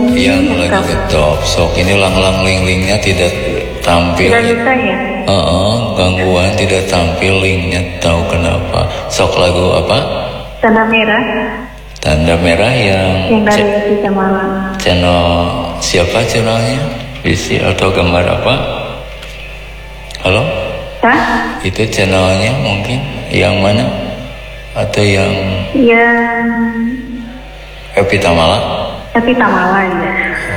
Yang lagi ngetop. Sok ini lang-lang link-linknya tidak tampil. Tidak bisa ya? Gangguan tidak tampil linknya, tahu kenapa. Sok lagu apa? Tanda merah. Tanda merah yang dari Visa Malam. Channel siapa channelnya? Visi atau gambar apa? Halo? Hah? Itu channelnya mungkin yang mana? Atau yang Yang Happy Tamala? Happy Tamala ya.